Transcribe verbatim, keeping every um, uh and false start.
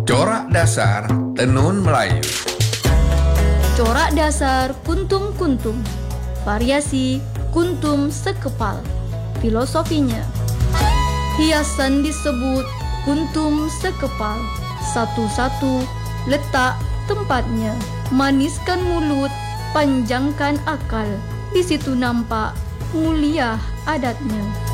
Corak dasar tenun Melayu. Corak dasar kuntum-kuntum. Variasi kuntum sekepal. Filosofinya, hiasan disebut kuntum sekepal. Satu-satu letak tempatnya. Maniskan mulut, panjangkan akal. Di situ nampak mulia adatnya.